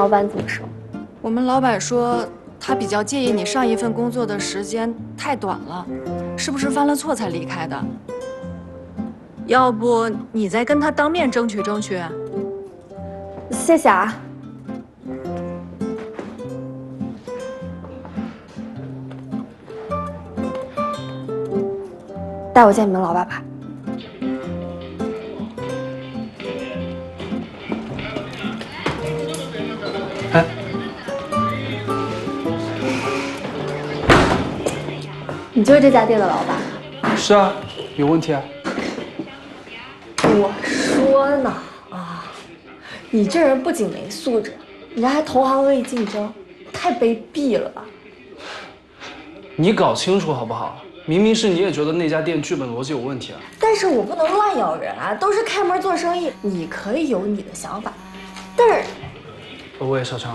老板怎么说？ 我们老板说他比较介意你上一份工作的时间太短了，是不是犯了错才离开的？要不你再跟他当面争取争取？ 谢谢啊。带我见你们老板吧。 哎， 你就是这家店的老板？ 是啊，有问题啊？ 我说呢啊，你这人不仅没素质，你这还同行恶意竞争，太卑鄙了吧！ 你搞清楚好不好？明明是你也觉得那家店剧本逻辑有问题啊。 但是我不能乱咬人啊，都是开门做生意，你可以有你的想法，但是我也小常。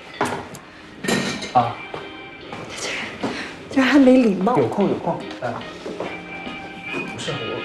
啊， 这人还没礼貌。 有空有空，来。不是我。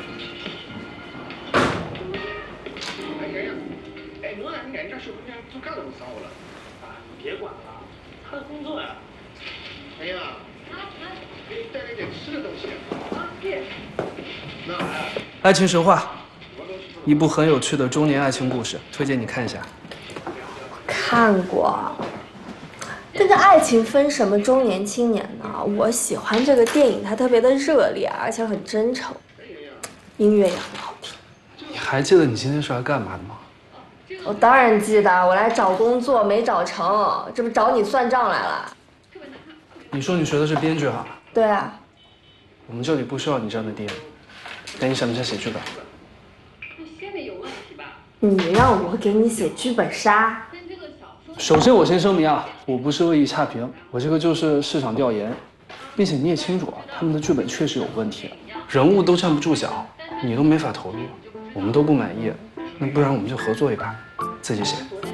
哎，罗兰，你看人家小姑娘做介么生活了啊？你别管了，她的工作呀。哎呀，给你带来点吃的东西啊。对。那爱情神话，一部很有趣的中年爱情故事，推荐你看一下。 看过。这个爱情分什么中年青年呢？我喜欢这个电影，它特别的热烈，而且很真诚，音乐也很好听。 你还记得你今天是来干嘛的吗？ 我当然记得，我来找工作没找成，这不找你算账来了。 你说你学的是编剧哈？ 对啊。 我们这里不需要你这样的 DM。那你想不想写剧本？ 心里有问题吧？ 你让我给你写剧本杀？ 首先，我先声明啊，我不是恶意差评，我这个就是市场调研，并且你也清楚啊，他们的剧本确实有问题，人物都站不住脚，你都没法投入，我们都不满意，那不然我们就合作一把，自己写。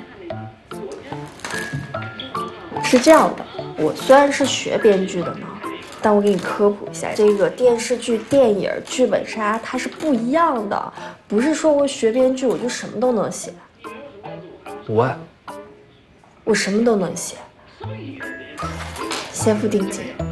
是这样的，我虽然是学编剧的呢，但我给你科普一下，这个电视剧、电影、剧本杀它是不一样的，不是说我学编剧我就什么都能写。 我什么都能写，先付定金。